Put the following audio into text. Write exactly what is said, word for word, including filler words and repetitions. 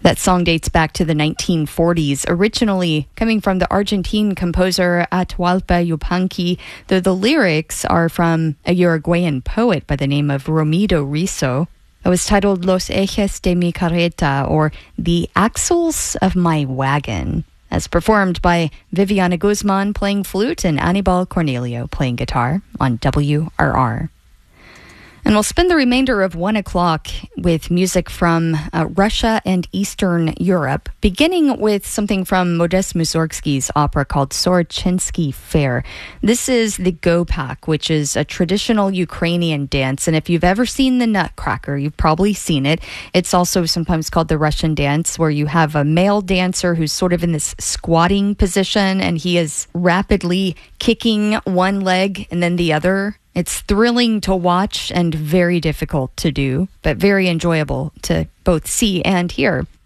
That song dates back to the nineteen forties, originally coming from the Argentine composer Atahualpa Yupanqui, though the lyrics are from a Uruguayan poet by the name of Romido Rizo. It was titled Los Ejes de mi Carreta, or The Axles of My Wagon, as performed by Viviana Guzman playing flute and Anibal Cornelio playing guitar on W R R. And we'll spend the remainder of one o'clock with music from uh, Russia and Eastern Europe, beginning with something from Modest Mussorgsky's opera called Sorochinsky Fair. This is the Gopak, which is a traditional Ukrainian dance. And if you've ever seen the Nutcracker, you've probably seen it. It's also sometimes called the Russian dance, where you have a male dancer who's sort of in this squatting position, and he is rapidly kicking one leg and then the other. It's thrilling to watch and very difficult to do, but very enjoyable to both see and hear.